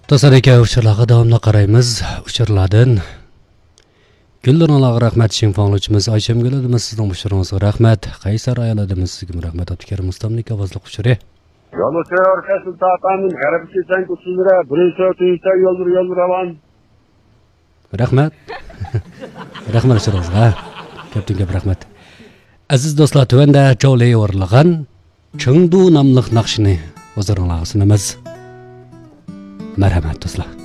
Dostlarga uchurlarga davomli qaraymiz. Uchurlardan Güllarning rahmat için fanlıçımız Ayşem Gül'dimiz sizning uchuringizga rahmat. Qaysar ayolimiz sizga rahmat. Abdikarim Mustamlik ovozli uchuri. Yo'lovchi orkasi taqamin g'arbi kesan kuchsizra birinchi o'tishda yo'l ravon. Rahmat. Rahmat uchuringizga. Ko'p rahmat. Aziz do'stlar, tuvanda Joley o'rlagan Chengdu nomli naqshini o'zlaringizga sunamiz. Marhamat do'stlar.